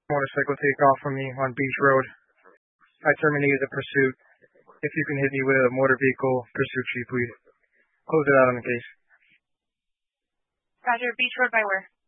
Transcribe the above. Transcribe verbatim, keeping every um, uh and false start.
Motorcycle take off from me on Beach Road. I terminated the pursuit. If you can hit me with a motor vehicle pursuit fee, please. Close it out on the case. Roger, Beach Road by where?